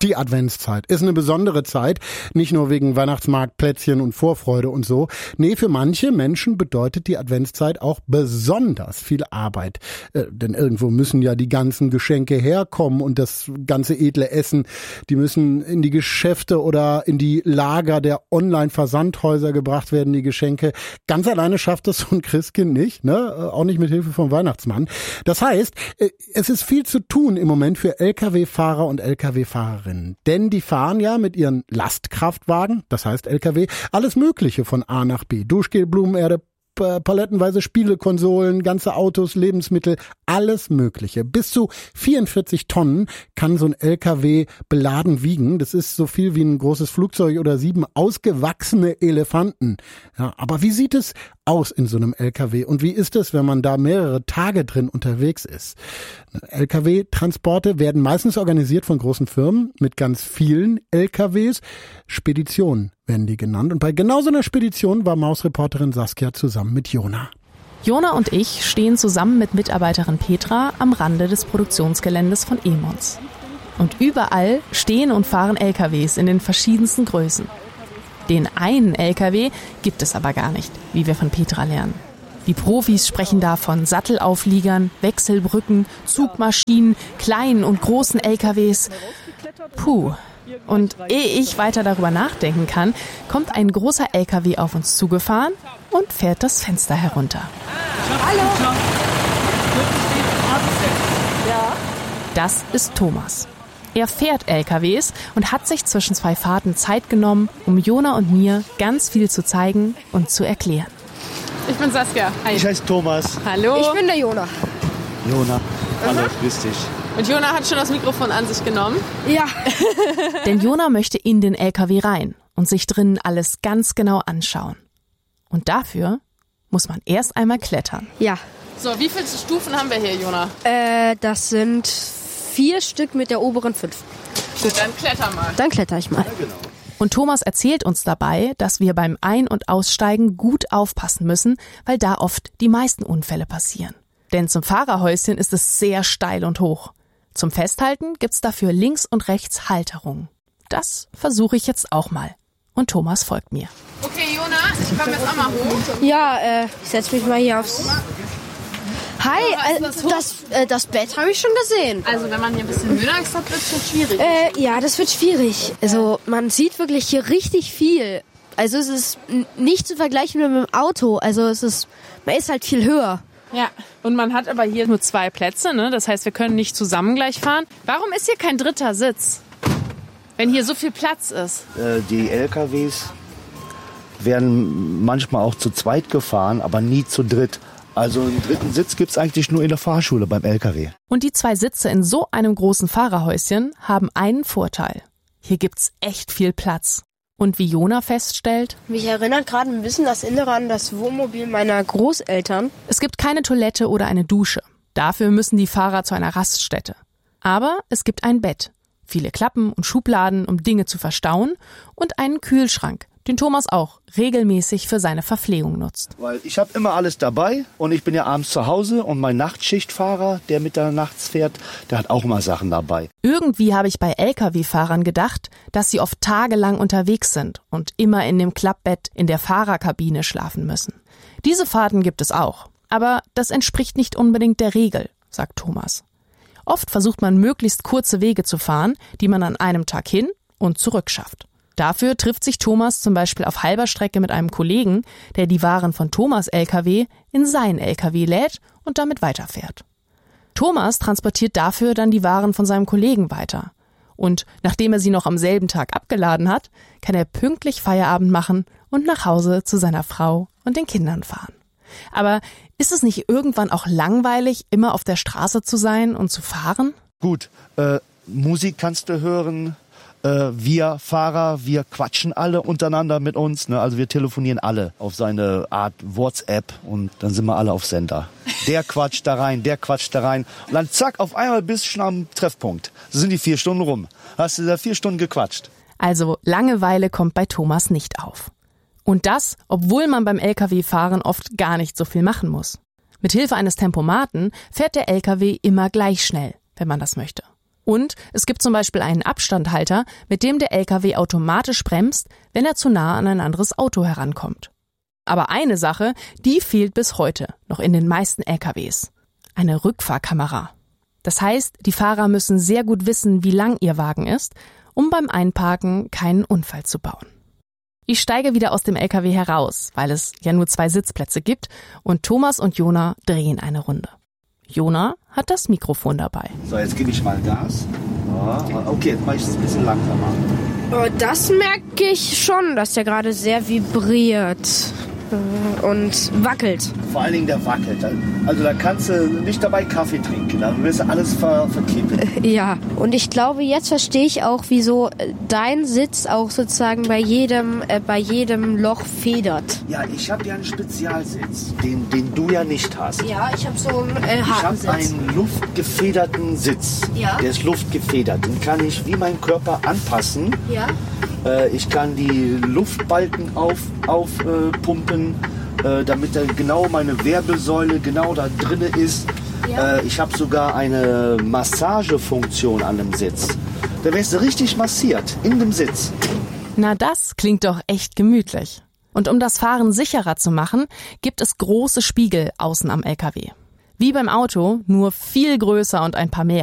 Die Adventszeit ist eine besondere Zeit, nicht nur wegen Weihnachtsmarkt, Plätzchen und Vorfreude und so. Nee, für manche Menschen bedeutet die Adventszeit auch besonders viel Arbeit. Denn irgendwo müssen ja die ganzen Geschenke herkommen und das ganze edle Essen. Die müssen in die Geschäfte oder in die Lager der Online-Versandhäuser gebracht werden, die Geschenke. Ganz alleine schafft das so ein Christkind nicht, ne? Auch nicht mit Hilfe vom Weihnachtsmann. Das heißt, es ist viel zu tun im Moment für Lkw-Fahrer und Lkw-Fahrerinnen. Denn die fahren ja mit ihren Lastkraftwagen, das heißt Lkw, alles Mögliche von A nach B. Duschgel, Blumenerde, palettenweise Spielekonsolen, ganze Autos, Lebensmittel, alles Mögliche. Bis zu 44 Tonnen kann so ein LKW beladen wiegen. Das ist so viel wie ein großes Flugzeug oder 7 ausgewachsene Elefanten. Ja, aber wie sieht es aus in so einem LKW? Und wie ist es, wenn man da mehrere Tage drin unterwegs ist? LKW-Transporte werden meistens organisiert von großen Firmen mit ganz vielen LKWs. Speditionen werden die genannt. Und bei genau so einer Spedition war Mausreporterin Saskia zusammen mit Jona. Jona und ich stehen zusammen mit Mitarbeiterin Petra am Rande des Produktionsgeländes von Emons. Und überall stehen und fahren LKWs in den verschiedensten Größen. Den einen LKW gibt es aber gar nicht, wie wir von Petra lernen. Die Profis sprechen da von Sattelaufliegern, Wechselbrücken, Zugmaschinen, kleinen und großen LKWs. Puh. Und ehe ich weiter darüber nachdenken kann, kommt ein großer LKW auf uns zugefahren und fährt das Fenster herunter. Hallo! Das ist Thomas. Er fährt LKWs und hat sich zwischen 2 Fahrten Zeit genommen, um Jona und mir ganz viel zu zeigen und zu erklären. Ich bin Saskia. Hi. Ich heiße Thomas. Hallo. Ich bin der Jona. Jona. Hallo, grüß dich. Und Jona hat schon das Mikrofon an sich genommen. Ja. Denn Jona möchte in den LKW rein und sich drinnen alles ganz genau anschauen. Und dafür muss man erst einmal klettern. Ja. So, wie viele Stufen haben wir hier, Jona? Das sind 4 Stück mit der oberen 5. Gut, dann kletter mal. Dann kletter ich mal. Ja, genau. Und Thomas erzählt uns dabei, dass wir beim Ein- und Aussteigen gut aufpassen müssen, weil da oft die meisten Unfälle passieren. Denn zum Fahrerhäuschen ist es sehr steil und hoch. Zum Festhalten gibt's dafür links und rechts Halterungen. Das versuche ich jetzt auch mal. Und Thomas folgt mir. Okay, Jona, ich komme jetzt auch mal hoch. Ja, ich setze mich mal hier aufs... Hi, das Bett habe ich schon gesehen. Also, wenn man hier ein bisschen höher ist, wird es schon schwierig. Ja, das wird schwierig. Also, man sieht wirklich hier richtig viel. Also, es ist nicht zu vergleichen mit dem Auto. Also, man ist halt viel höher. Ja, und man hat aber hier nur 2 Plätze, ne? Das heißt, wir können nicht zusammen gleich fahren. Warum ist hier kein dritter Sitz, wenn hier so viel Platz ist? Die LKWs werden manchmal auch zu zweit gefahren, aber nie zu dritt. Also einen dritten Sitz gibt's eigentlich nur in der Fahrschule beim LKW. Und die 2 Sitze in so einem großen Fahrerhäuschen haben einen Vorteil. Hier gibt's echt viel Platz. Und wie Jona feststellt, Mich erinnert gerade ein bisschen das Innere an das Wohnmobil meiner Großeltern. es gibt keine Toilette oder eine Dusche. Dafür müssen die Fahrer zu einer Raststätte. Aber es gibt ein Bett, viele Klappen und Schubladen, um Dinge zu verstauen, und einen Kühlschrank, den Thomas auch regelmäßig für seine Verpflegung nutzt. Weil ich habe immer alles dabei und ich bin ja abends zu Hause und mein Nachtschichtfahrer, der mitternachts fährt, der hat auch immer Sachen dabei. Irgendwie habe ich bei Lkw-Fahrern gedacht, dass sie oft tagelang unterwegs sind und immer in dem Klappbett in der Fahrerkabine schlafen müssen. Diese Fahrten gibt es auch, aber das entspricht nicht unbedingt der Regel, sagt Thomas. Oft versucht man möglichst kurze Wege zu fahren, die man an einem Tag hin und zurück schafft. Dafür trifft sich Thomas zum Beispiel auf halber Strecke mit einem Kollegen, der die Waren von Thomas' LKW in seinen LKW lädt und damit weiterfährt. Thomas transportiert dafür dann die Waren von seinem Kollegen weiter. Und nachdem er sie noch am selben Tag abgeladen hat, kann er pünktlich Feierabend machen und nach Hause zu seiner Frau und den Kindern fahren. Aber ist es nicht irgendwann auch langweilig, immer auf der Straße zu sein und zu fahren? Gut, Musik kannst du hören. Wir Fahrer, wir quatschen alle untereinander mit uns. Ne? Also wir telefonieren alle auf seine Art WhatsApp und dann sind wir alle auf Sender. Der quatscht da rein, der quatscht da rein. Und dann zack, auf einmal bist du schon am Treffpunkt. So sind die 4 Stunden rum. Hast du da 4 Stunden gequatscht. Also Langeweile kommt bei Thomas nicht auf. Und das, obwohl man beim Lkw-Fahren oft gar nicht so viel machen muss. Mit Hilfe eines Tempomaten fährt der Lkw immer gleich schnell, wenn man das möchte. Und es gibt zum Beispiel einen Abstandhalter, mit dem der LKW automatisch bremst, wenn er zu nah an ein anderes Auto herankommt. Aber eine Sache, die fehlt bis heute noch in den meisten LKWs. Eine Rückfahrkamera. Das heißt, die Fahrer müssen sehr gut wissen, wie lang ihr Wagen ist, um beim Einparken keinen Unfall zu bauen. Ich steige wieder aus dem LKW heraus, weil es ja nur 2 Sitzplätze gibt, und Thomas und Jona drehen eine Runde. Jona hat das Mikrofon dabei. So, jetzt gebe ich mal Gas. Okay, jetzt mache ich es ein bisschen langsamer. Das merke ich schon, dass der gerade sehr vibriert und wackelt. Vor allen Dingen der wackelt. Also da kannst du nicht dabei Kaffee trinken, da wirst du alles verkippen. Ja, und ich glaube, jetzt verstehe ich auch, wieso dein Sitz auch sozusagen bei jedem Loch federt. Ja, ich habe ja einen Spezialsitz, den du ja nicht hast. Ja, ich habe so einen Ich harten habe einen luftgefederten Sitz. Ja. Der ist luftgefedert. Den kann ich wie mein Körper anpassen. Ja. Ich kann die Luftbalken aufpumpen, damit da genau meine Wirbelsäule genau da drinne ist. Ja. Ich habe sogar eine Massagefunktion an dem Sitz. Da wirst du richtig massiert in dem Sitz. Na, das klingt doch echt gemütlich. Und um das Fahren sicherer zu machen, gibt es große Spiegel außen am LKW. Wie beim Auto, nur viel größer und ein paar mehr.